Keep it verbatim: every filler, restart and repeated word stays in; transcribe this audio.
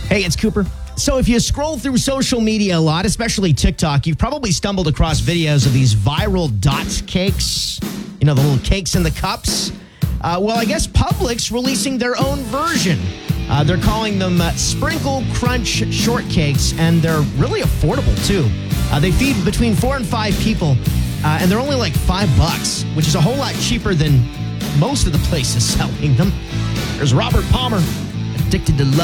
Hey, it's Cooper. So if you scroll through social media a lot, especially TikTok, you've probably stumbled across videos of these viral dot cakes. You know, the little cakes in the cups. Uh, well, I guess Publix releasing their own version. Uh, they're calling them uh, Sprinkle Crunch Shortcakes, and they're really affordable, too. Uh, they feed between four and five people, uh, and they're only like five bucks, which is a whole lot cheaper than most of the places selling them. There's Robert Palmer, Addicted to Love.